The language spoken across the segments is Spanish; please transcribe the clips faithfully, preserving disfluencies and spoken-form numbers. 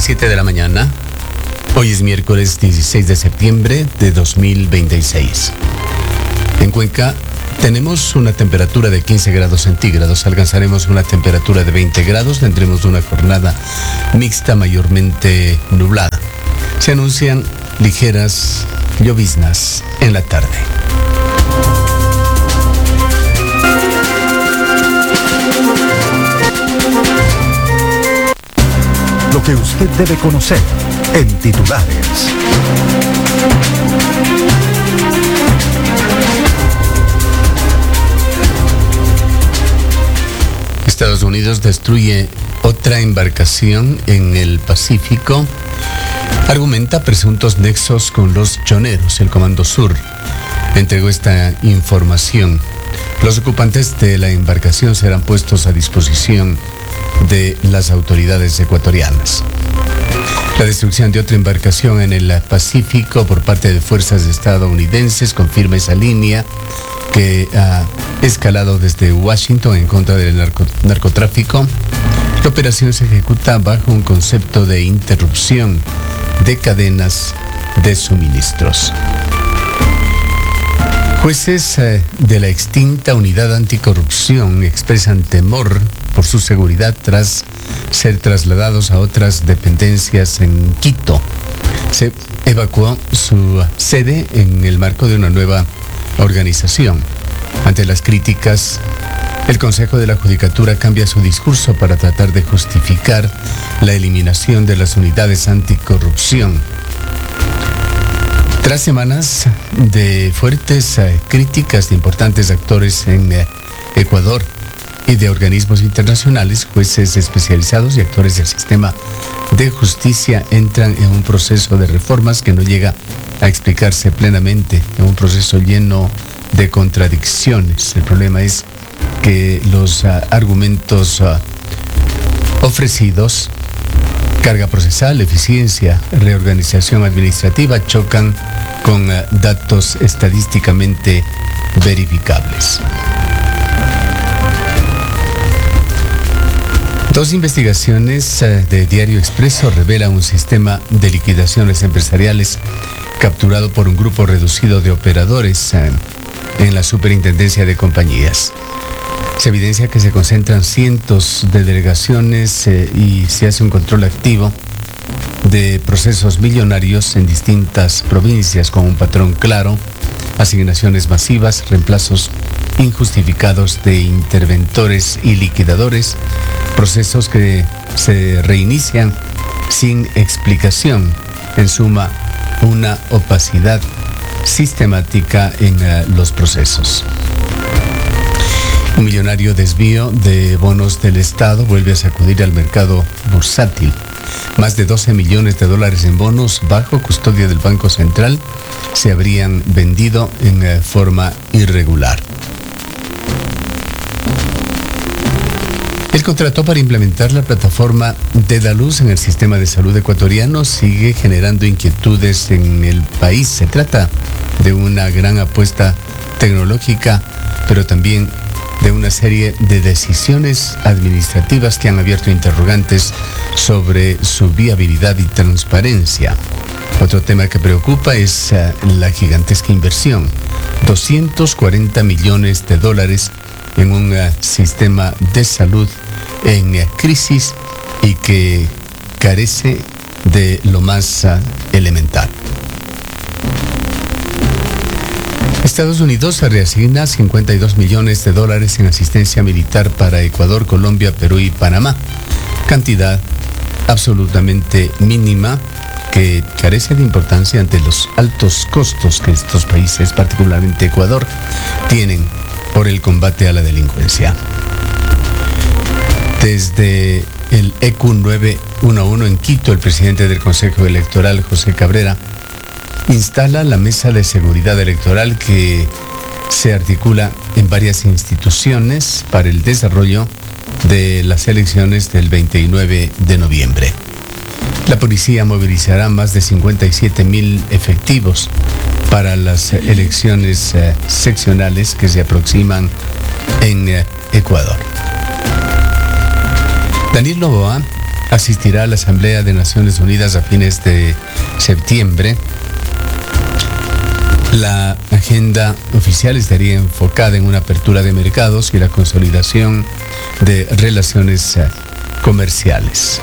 siete de la mañana. Hoy es miércoles dieciséis de septiembre de dos mil veintiséis. En Cuenca tenemos una temperatura de quince grados centígrados. Alcanzaremos una temperatura de veinte grados. Tendremos una jornada mixta mayormente nublada. Se anuncian ligeras lloviznas en la tarde. Lo que usted debe conocer en titulares. Estados Unidos destruye otra embarcación en el Pacífico. Argumenta presuntos nexos con los choneros. El Comando Sur entregó esta información. Los ocupantes de la embarcación serán puestos a disposición de las autoridades ecuatorianas. La destrucción de otra embarcación en el Pacífico por parte de fuerzas estadounidenses confirma esa línea que ha escalado desde Washington en contra del narco- narcotráfico. La operación se ejecuta bajo un concepto de interrupción de cadenas de suministros. Jueces eh, de la extinta Unidad Anticorrupción expresan temor por su seguridad tras ser trasladados a otras dependencias en Quito. Se evacuó su sede en el marco de una nueva organización. Ante las críticas, el Consejo de la Judicatura cambia su discurso para tratar de justificar la eliminación de las unidades anticorrupción. Tras semanas de fuertes eh, críticas de importantes actores en eh, Ecuador y de organismos internacionales, jueces especializados y actores del sistema de justicia entran en un proceso de reformas que no llega a explicarse plenamente, en un proceso lleno de contradicciones. El problema es que los uh, argumentos uh, ofrecidos, carga procesal, eficiencia, reorganización administrativa, chocan con uh, datos estadísticamente verificables. Dos investigaciones uh, de Diario Expreso revelan un sistema de liquidaciones empresariales capturado por un grupo reducido de operadores uh, en la Superintendencia de Compañías. Se evidencia que se concentran cientos de delegaciones eh, y se hace un control activo de procesos millonarios en distintas provincias con un patrón claro, asignaciones masivas, reemplazos injustificados de interventores y liquidadores, procesos que se reinician sin explicación. En suma, una opacidad sistemática en uh, los procesos. Un millonario desvío de bonos del Estado vuelve a sacudir al mercado bursátil. Más de doce millones de dólares en bonos bajo custodia del Banco Central se habrían vendido en uh, forma irregular. El contrato para implementar la plataforma Dedaluz en el sistema de salud ecuatoriano sigue generando inquietudes en el país. Se trata de una gran apuesta tecnológica, pero también de una serie de decisiones administrativas que han abierto interrogantes sobre su viabilidad y transparencia. Otro tema que preocupa es uh, la gigantesca inversión, doscientos cuarenta millones de dólares en un uh, sistema de salud en uh, crisis y que carece de lo más uh, elemental. Estados Unidos reasigna cincuenta y dos millones de dólares en asistencia militar para Ecuador, Colombia, Perú y Panamá, cantidad absolutamente mínima que carece de importancia ante los altos costos que estos países, particularmente Ecuador, tienen por el combate a la delincuencia. Desde el E Q novecientos once en Quito, el presidente del Consejo Electoral, José Cabrera, instala la Mesa de Seguridad Electoral que se articula en varias instituciones para el desarrollo de las elecciones del veintinueve de noviembre. La policía movilizará más de cincuenta y siete mil efectivos para las elecciones eh, seccionales que se aproximan en eh, Ecuador. Daniel Noboa asistirá a la Asamblea de Naciones Unidas a fines de septiembre. La agenda oficial estaría enfocada en una apertura de mercados y la consolidación de relaciones comerciales.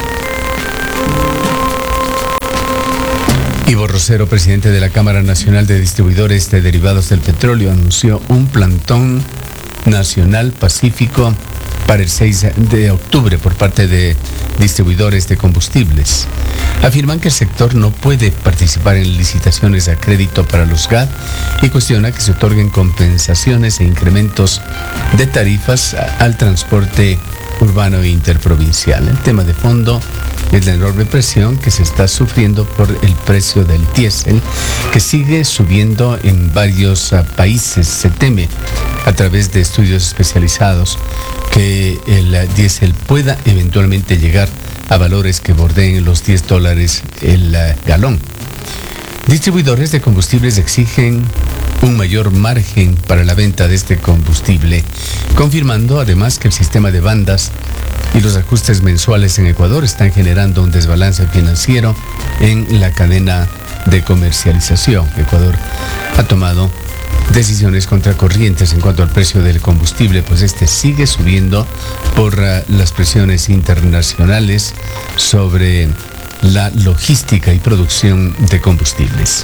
Ivo Rosero, presidente de la Cámara Nacional de Distribuidores de Derivados del Petróleo, anunció un plantón nacional pacífico para el seis de octubre por parte de distribuidores de combustibles. Afirman que el sector no puede participar en licitaciones a crédito para los G A D y cuestiona que se otorguen compensaciones e incrementos de tarifas al transporte urbano e interprovincial. El tema de fondo es la enorme presión que se está sufriendo por el precio del diésel, que sigue subiendo en varios uh, países. Se teme, a través de estudios especializados, que el uh, diésel pueda eventualmente llegar a valores que bordeen los diez dólares el uh, galón. Distribuidores de combustibles exigen un mayor margen para la venta de este combustible, confirmando además que el sistema de bandas y los ajustes mensuales en Ecuador están generando un desbalance financiero en la cadena de comercialización. Ecuador ha tomado decisiones contracorrientes en cuanto al precio del combustible, pues este sigue subiendo por uh, las presiones internacionales sobre la logística y producción de combustibles.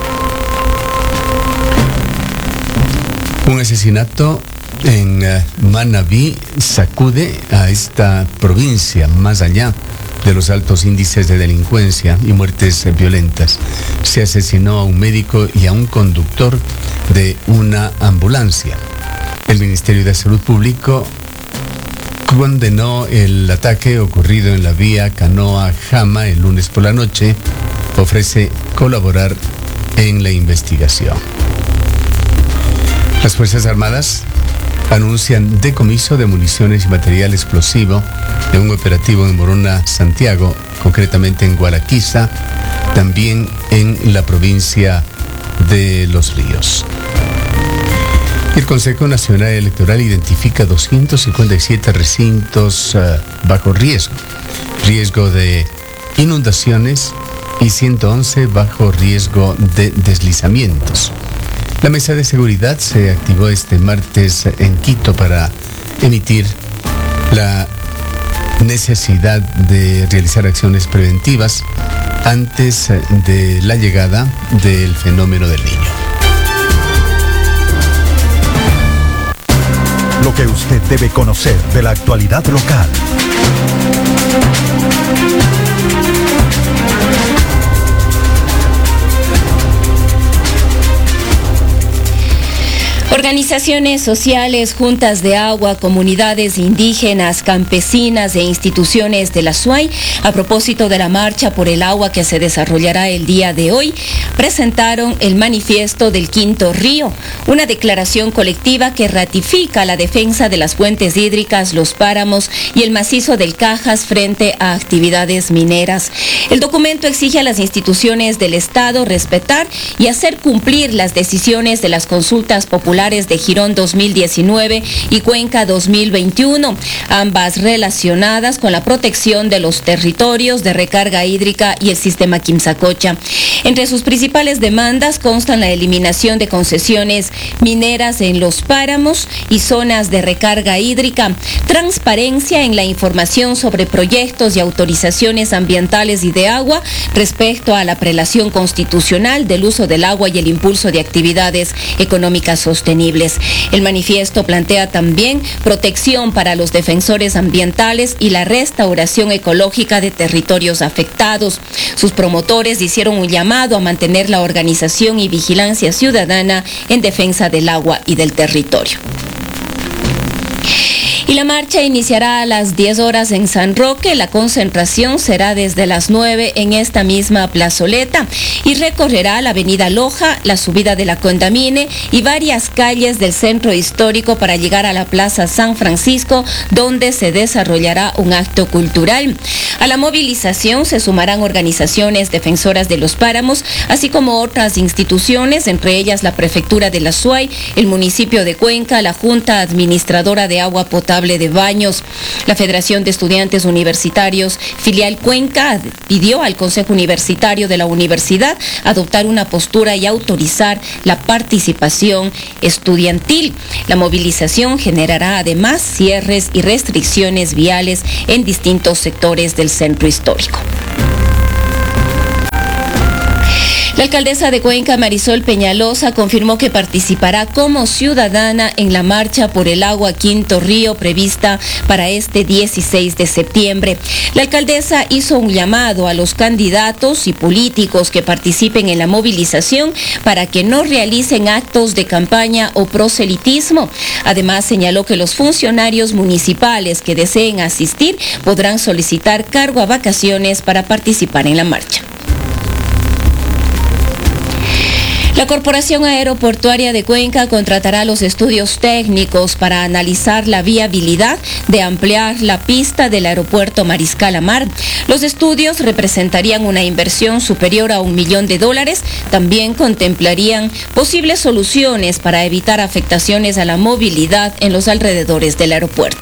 Un asesinato en uh, Manabí sacude a esta provincia, más allá de los altos índices de delincuencia y muertes uh, violentas. Se asesinó a un médico y a un conductor de una ambulancia. El Ministerio de Salud Público condenó el ataque ocurrido en la vía Canoa-Jama el lunes por la noche. Ofrece colaborar en la investigación. Las Fuerzas Armadas anuncian decomiso de municiones y material explosivo en un operativo en Morona, Santiago, concretamente en Guaraquiza, también en la provincia de Los Ríos. El Consejo Nacional Electoral identifica doscientos cincuenta y siete recintos uh, bajo riesgo, riesgo de inundaciones y ciento once bajo riesgo de deslizamientos. La mesa de seguridad se activó este martes en Quito para emitir la necesidad de realizar acciones preventivas antes de la llegada del fenómeno del Niño. Lo que usted debe conocer de la actualidad local. Organizaciones sociales, juntas de agua, comunidades indígenas, campesinas e instituciones de la S U A Y, a propósito de la marcha por el agua que se desarrollará el día de hoy, presentaron el manifiesto del Quinto Río, una declaración colectiva que ratifica la defensa de las fuentes hídricas, los páramos y el macizo del Cajas frente a actividades mineras. El documento exige a las instituciones del Estado respetar y hacer cumplir las decisiones de las consultas populares de Girón dos mil diecinueve y Cuenca dos mil veintiuno, ambas relacionadas con la protección de los territorios de recarga hídrica y el sistema Quimsacocha. Entre sus principales demandas constan la eliminación de concesiones mineras en los páramos y zonas de recarga hídrica, transparencia en la información sobre proyectos y autorizaciones ambientales y de agua respecto a la prelación constitucional del uso del agua y el impulso de actividades económicas sostenibles. El manifiesto plantea también protección para los defensores ambientales y la restauración ecológica de territorios afectados. Sus promotores hicieron un llamado a mantener la organización y vigilancia ciudadana en defensa del agua y del territorio. Y la marcha iniciará a las diez horas en San Roque. La concentración será desde las nueve en esta misma plazoleta y recorrerá la avenida Loja, la subida de la Condamine y varias calles del centro histórico para llegar a la Plaza San Francisco, donde se desarrollará un acto cultural. A la movilización se sumarán organizaciones defensoras de los páramos, así como otras instituciones, entre ellas la Prefectura de la Suay, el municipio de Cuenca, la Junta Administradora de Agua Potable de Baños. La Federación de Estudiantes Universitarios, filial Cuenca, pidió al Consejo Universitario de la universidad adoptar una postura y autorizar la participación estudiantil. La movilización generará además cierres y restricciones viales en distintos sectores del centro histórico. La alcaldesa de Cuenca, Marisol Peñalosa, confirmó que participará como ciudadana en la marcha por el agua Quinto Río prevista para este dieciséis de septiembre. La alcaldesa hizo un llamado a los candidatos y políticos que participen en la movilización para que no realicen actos de campaña o proselitismo. Además, señaló que los funcionarios municipales que deseen asistir podrán solicitar cargo a vacaciones para participar en la marcha. La Corporación Aeroportuaria de Cuenca contratará los estudios técnicos para analizar la viabilidad de ampliar la pista del aeropuerto Mariscal Amar. Los estudios representarían una inversión superior a un millón de dólares. También contemplarían posibles soluciones para evitar afectaciones a la movilidad en los alrededores del aeropuerto.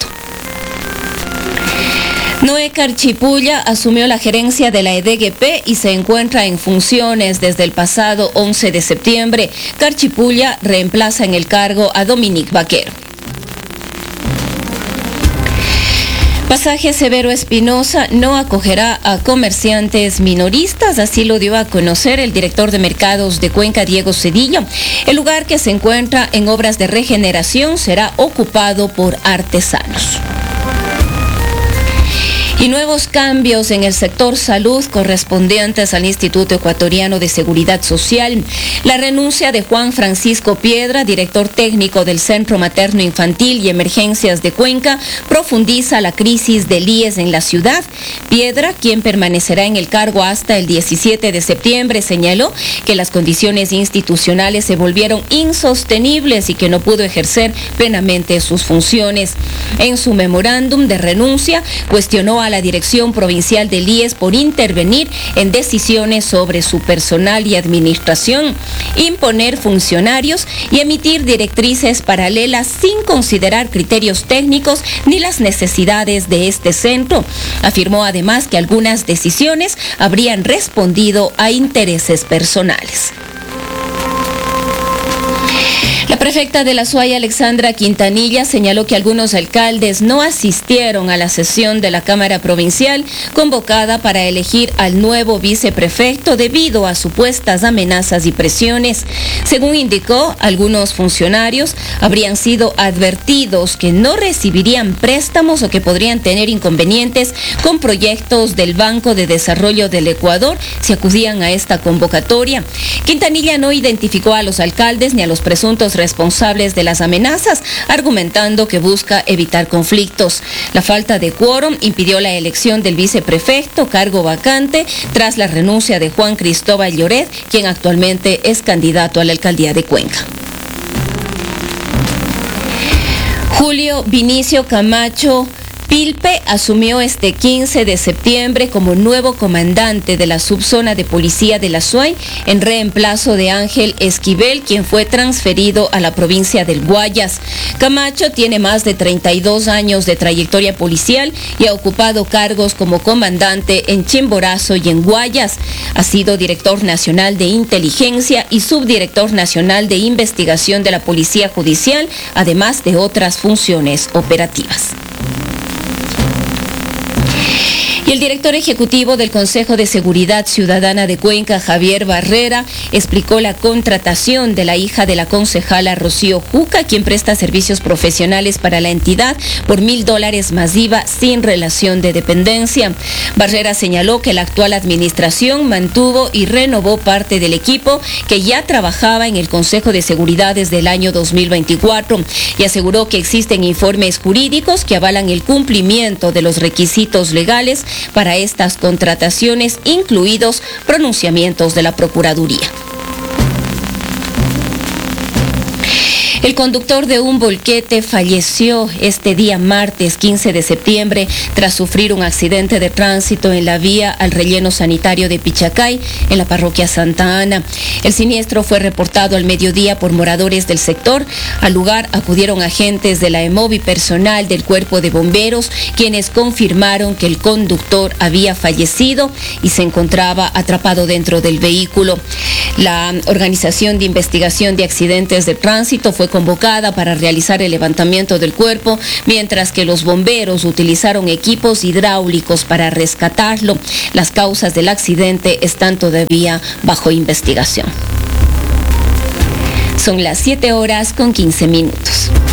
Noé Carchipulla asumió la gerencia de la E D G P y se encuentra en funciones desde el pasado once de septiembre. Carchipulla reemplaza en el cargo a Dominique Vaquero. Pasaje Severo Espinosa no acogerá a comerciantes minoristas, así lo dio a conocer el director de mercados de Cuenca, Diego Cedillo. El lugar, que se encuentra en obras de regeneración, será ocupado por artesanos. Y nuevos cambios en el sector salud correspondientes al Instituto Ecuatoriano de Seguridad Social. La renuncia de Juan Francisco Piedra, director técnico del Centro Materno Infantil y Emergencias de Cuenca, profundiza la crisis del I E S en la ciudad. Piedra, quien permanecerá en el cargo hasta el diecisiete de septiembre, señaló que las condiciones institucionales se volvieron insostenibles y que no pudo ejercer plenamente sus funciones. En su memorándum de renuncia, cuestionó a a la Dirección Provincial del I E S por intervenir en decisiones sobre su personal y administración, imponer funcionarios y emitir directrices paralelas sin considerar criterios técnicos ni las necesidades de este centro. Afirmó además que algunas decisiones habrían respondido a intereses personales. La prefecta de la Suay, Alexandra Quintanilla, señaló que algunos alcaldes no asistieron a la sesión de la Cámara Provincial convocada para elegir al nuevo viceprefecto debido a supuestas amenazas y presiones. Según indicó, algunos funcionarios habrían sido advertidos que no recibirían préstamos o que podrían tener inconvenientes con proyectos del Banco de Desarrollo del Ecuador si acudían a esta convocatoria. Quintanilla no identificó a los alcaldes ni a los presuntos responsables de las amenazas, argumentando que busca evitar conflictos. La falta de quórum impidió la elección del viceprefecto, cargo vacante, tras la renuncia de Juan Cristóbal Lloret, quien actualmente es candidato a la alcaldía de Cuenca. Julio Vinicio Camacho Pilpe asumió este quince de septiembre como nuevo comandante de la subzona de policía de la Suay en reemplazo de Ángel Esquivel, quien fue transferido a la provincia del Guayas. Camacho tiene más de treinta y dos años de trayectoria policial y ha ocupado cargos como comandante en Chimborazo y en Guayas. Ha sido director nacional de inteligencia y subdirector nacional de investigación de la Policía Judicial, además de otras funciones operativas. Y el director ejecutivo del Consejo de Seguridad Ciudadana de Cuenca, Javier Barrera, explicó la contratación de la hija de la concejala Rocío Juca, quien presta servicios profesionales para la entidad por mil dólares más I V A sin relación de dependencia. Barrera señaló que la actual administración mantuvo y renovó parte del equipo que ya trabajaba en el Consejo de Seguridad desde el año dos mil veinticuatro y aseguró que existen informes jurídicos que avalan el cumplimiento de los requisitos legales para estas contrataciones, incluidos pronunciamientos de la Procuraduría. El conductor de un volquete falleció este día martes quince de septiembre tras sufrir un accidente de tránsito en la vía al relleno sanitario de Pichacay, en la parroquia Santa Ana. El siniestro fue reportado al mediodía por moradores del sector. Al lugar acudieron agentes de la EMOV y personal del Cuerpo de Bomberos, quienes confirmaron que el conductor había fallecido y se encontraba atrapado dentro del vehículo. La Organización de Investigación de Accidentes de Tránsito fue convocada para realizar el levantamiento del cuerpo, mientras que los bomberos utilizaron equipos hidráulicos para rescatarlo. Las causas del accidente están todavía bajo investigación. Son las siete horas con quince minutos.